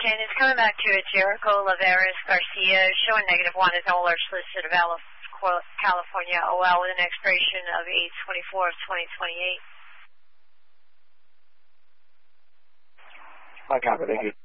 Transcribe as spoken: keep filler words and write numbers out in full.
Ken, it's coming back to it. Jericho Laveras Garcia showing negative one is all our solicited of California O L with an expiration of eight twenty-four of twenty twenty-eight. I copy, thank you.